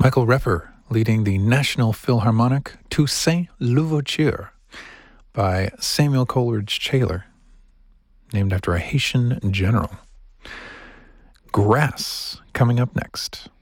Michael Repper leading the National Philharmonic Toussaint Louverture by Samuel Coleridge Taylor, named after a Haitian general. Grass coming up next.